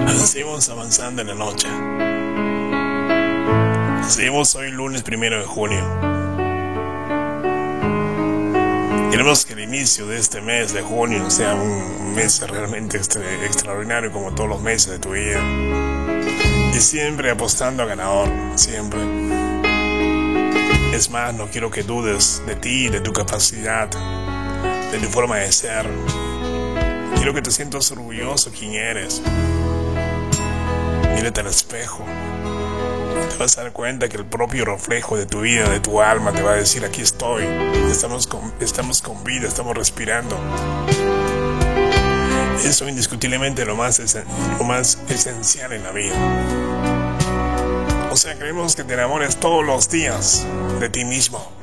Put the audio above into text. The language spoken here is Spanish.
Seguimos avanzando en la noche. Seguimos hoy lunes 1 de junio. Queremos que el inicio de este mes de junio sea un mes realmente extraordinario como todos los meses de tu vida. Y siempre apostando a ganador, siempre. Es más, no quiero que dudes de ti, de tu capacidad, de tu forma de ser. Quiero que te sientas orgulloso de quién eres. Mírate al espejo. Te vas a dar cuenta que el propio reflejo de tu vida, de tu alma, te va a decir: aquí estoy. Estamos con vida, estamos respirando. Eso indiscutiblemente lo más esencial en la vida. O sea, queremos que te enamores todos los días de ti mismo.